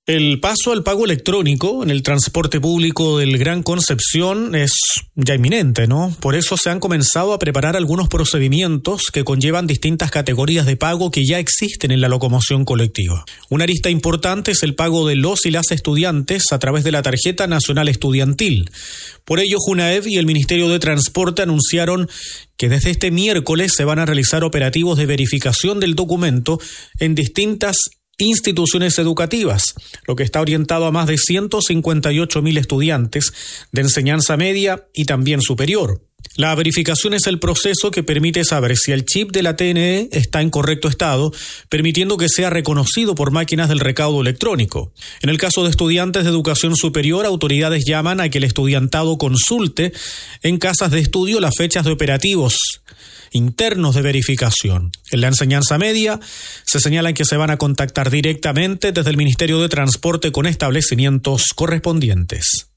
El paso al pago electrónico en el transporte público del Gran Concepción es ya inminente, ¿no? Por eso se han comenzado a preparar algunos procedimientos que conllevan distintas categorías de pago que ya existen en la locomoción colectiva. Una arista importante es el pago de los y las estudiantes a través de la Tarjeta Nacional Estudiantil. Por ello, Junaev y el Ministerio de Transporte anunciaron que desde este miércoles se van a realizar operativos de verificación del documento en distintas instituciones educativas, lo que está orientado a más de 158.000 estudiantes de enseñanza media y también superior. La verificación es el proceso que permite saber si el chip de la TNE está en correcto estado, permitiendo que sea reconocido por máquinas del recaudo electrónico. En el caso de estudiantes de educación superior, autoridades llaman a que el estudiantado consulte en casas de estudio las fechas de operativos internos de verificación. En la enseñanza media se señalan que se van a contactar directamente desde el Ministerio de Transporte con establecimientos correspondientes.